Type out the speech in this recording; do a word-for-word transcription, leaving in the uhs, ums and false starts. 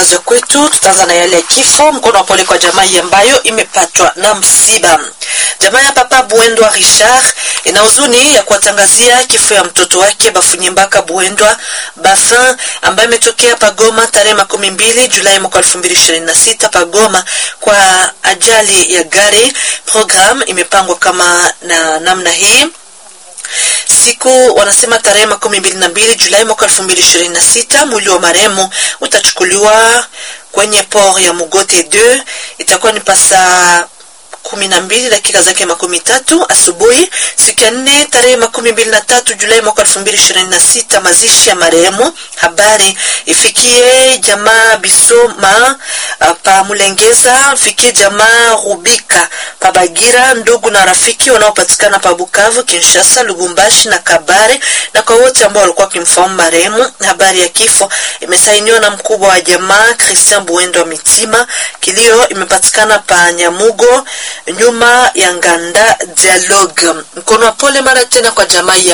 matangazo kwetu. Tutaanza na yale ya kifo. Mkono wa pole kwa jamaa ambayo imepatwa na msiba. Jamaa ya Papa Buendwa Richard ina huzuni ya kuwatangazia kifo ya mtoto wake Bafunyimbaka Buendwa Bafin ambaye imetokea Pagoma tarehe makumi mbili Julai mwaka elfu mbili ishirini na sita Pagoma kwa ajali ya gari. Program imepangwa kama na namna hii. Siku wanasema tarehe makumi mbili na mbili Julai mwaka elfu mbili ishirini na sita mwili wa marehemu utachukuliwa kwenye port ya Mugote deux. Itakuwa ni pasa kumi na mbili dakika zake makumi tatu asubuhi. Siku ya nne tarehe makumi mbili na tatu Julai mwaka elfu mbili ishirini na sita mazishi ya marehemu. Habari ifikie jamaa Bisoma pa Mulengeza, ifikie jamaa Rubika pa Bagira, ndugu na rafiki wanaopatikana pa Bukavu, Kinshasa, Lubumbashi na Kabare, na kwa wote ambao walikuwa kimfahamu marehemu. Habari ya kifo imesainiwa na mkubwa wa jamaa Christian Buendwa Mitima. Kilio imepatikana pa Nyamugo nyuma ya Nganda Dialogue. Mkono wa pole mara tena kwa jamaa ya